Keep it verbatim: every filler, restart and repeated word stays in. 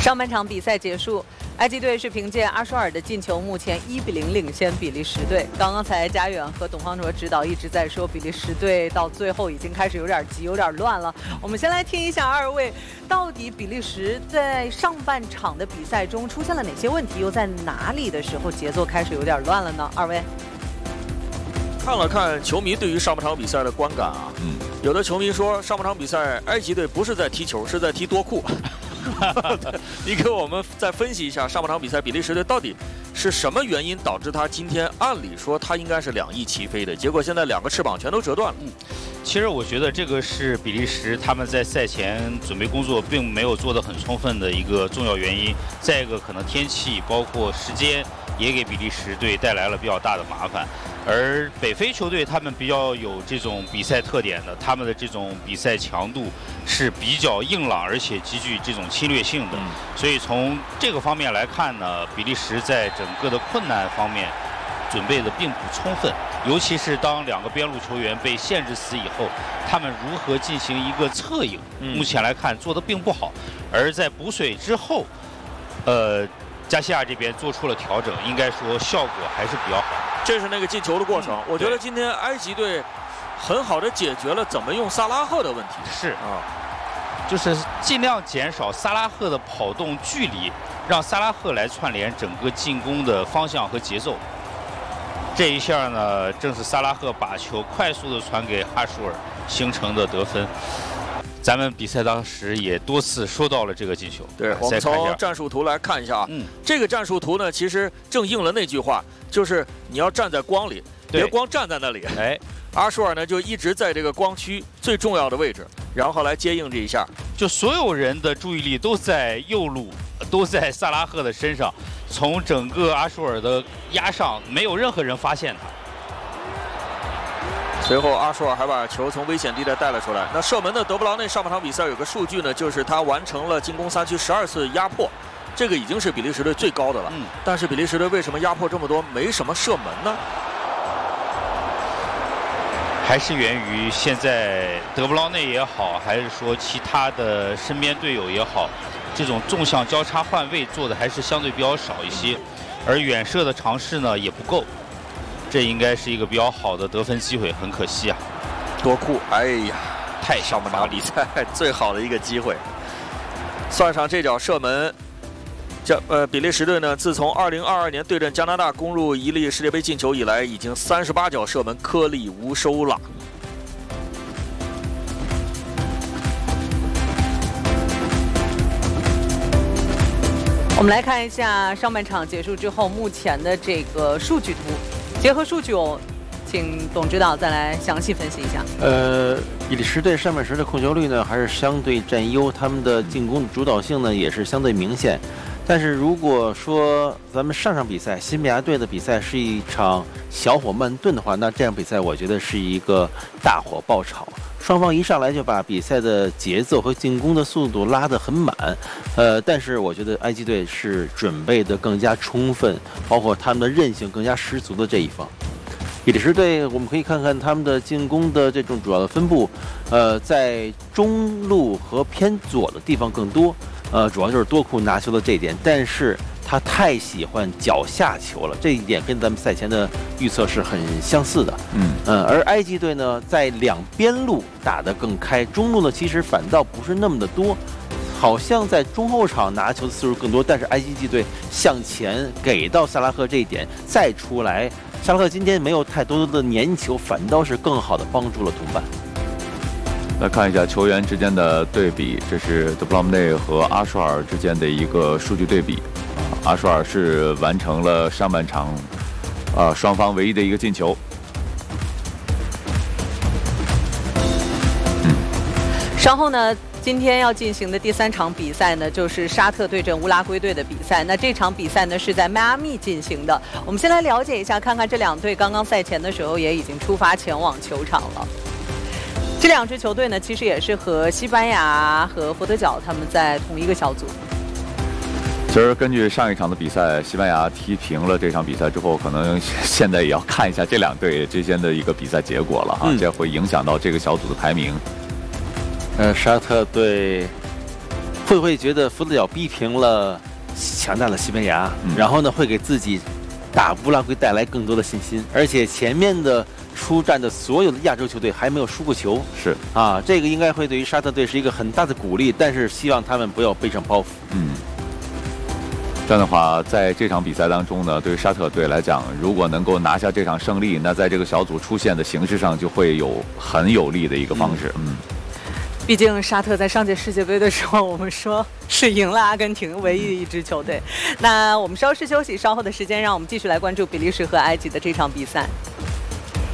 上半场比赛结束，埃及队是凭借阿舒尔的进球，目前一比零领先比利时队。刚刚才佳远和董方卓指导一直在说，比利时队到最后已经开始有点急，有点乱了。我们先来听一下二位，到底比利时在上半场的比赛中出现了哪些问题，又在哪里的时候节奏开始有点乱了呢？二位。 看了看球迷对于上半场比赛的观感啊，嗯，有的球迷说上半场比赛埃及队不是在踢球，是在踢多库。你给我们再分析一下上半场比赛比利时队到底是什么原因导致他今天按理说他应该是两翼齐飞的，结果现在两个翅膀全都折断了。嗯， 其实我觉得这个是比利时他们在赛前准备工作并没有做得很充分的一个重要原因。再一个，可能天气包括时间也给比利时队带来了比较大的麻烦。 而北非球队他们比较有这种比赛特点的，他们的这种比赛强度是比较硬朗，而且极具这种侵略性的。嗯、所以从这个方面来看呢，比利时在整个的困难方面准备的并不充分，尤其是当两个边路球员被限制死以后，他们如何进行一个策应，嗯、目前来看做的并不好。而在补水之后，呃，加西亚这边做出了调整，应该说效果还是比较好。 这是那个进球的过程，嗯、我觉得今天埃及队很好的解决了怎么用萨拉赫的问题。 是啊，就是尽量减少萨拉赫的跑动距离，让萨拉赫来串联整个进攻的方向和节奏。这一下呢，正是萨拉赫把球快速的传给哈舒尔形成的得分。 咱们比赛当时也多次说到了这个进球。 对，我们从战术图来看一下啊，嗯，这个战术图呢，其实正应了那句话，就是你要站在光里，别光站在那里。哎，阿舒尔呢就一直在这个光区最重要的位置，然后来接应这一下， 就所有人的注意力都在右路，都在萨拉赫的身上，从整个阿舒尔的压上，没有任何人发现他。 随后，阿舒尔还把球从危险地带带了出来。那射门的德布劳内上半场比赛有个数据呢，就是他完成了进攻三区十二次压迫，这个已经是比利时队最高的了。嗯，但是比利时队为什么压迫这么多，没什么射门呢？ 还是源于现在德布劳内也好，还是说其他的身边队友也好，这种纵向交叉换位做的还是相对比较少一些，而远射的尝试呢也不够。 这应该是一个比较好的得分机会，很可惜啊。 多库，哎呀，太上半场比赛最好的一个机会。算上这脚射门，这呃比利时队呢，自从二零二二年对阵加拿大攻入一粒世界杯进球以来，已经三十八脚射门颗粒无收了。 我们来看一下上半场结束之后目前的这个数据图。 结合数据，哦，请董指导再来详细分析一下。 呃，比利时队上半时的控球率呢还是相对占优，他们的进攻主导性呢也是相对明显。但是如果说咱们上场比赛西班牙队的比赛是一场小火慢炖的话，那这样比赛我觉得是一个大火爆炒。 双方一上来就把比赛的节奏和进攻的速度拉得很满，呃，但是我觉得埃及队是准备的更加充分，包括他们的韧性更加十足的这一方。比利时队我们可以看看他们的进攻的这种主要的分布，呃，在中路和偏左的地方更多，呃，主要就是多库拿球的这一点，但是他太喜欢脚下球了，这一点跟咱们赛前的预测是很相似的。嗯嗯，而埃及队呢，在两边路打得更开，中路呢其实反倒不是那么的多，好像在中后场拿球的次数更多，但是埃及队向前给到萨拉赫这一点再出来，萨拉赫今天没有太多的粘球，反倒是更好的帮助了同伴。 来看一下球员之间的对比，这是德布劳内和阿舒尔之间的一个数据对比。啊，阿舒尔是完成了上半场，啊双方唯一的一个进球。 嗯，稍后呢，今天要进行的第三场比赛呢，就是沙特对阵乌拉圭队的比赛。那这场比赛呢是在迈阿密进行的。我们先来了解一下，看看这两队刚刚赛前的时候也已经出发前往球场了。 这两支球队呢，其实也是和西班牙和佛得角他们在同一个小组。 其实根据上一场的比赛，西班牙踢平了这场比赛之后，可能现在也要看一下这两队之间的一个比赛结果了哈，嗯、这会影响到这个小组的排名。 呃，沙特对。负会不会觉得佛得角逼平了强大的西班牙，嗯、然后呢会给自己打乌拉圭带来更多的信心？而且前面的出战的所有的亚洲球队还没有输过球， 是啊，这个应该会对于沙特队是一个很大的鼓励，但是希望他们不要背上包袱。 嗯。这样的话，在这场比赛当中呢，对于沙特队来讲，如果能够拿下这场胜利，那在这个小组出线的形势上就会有很有利的一个方式。嗯， 毕竟沙特在上届世界杯的时候，我们说是赢了阿根廷唯一的一支球队。那我们稍事休息，稍后的时间让我们继续来关注比利时和埃及的这场比赛。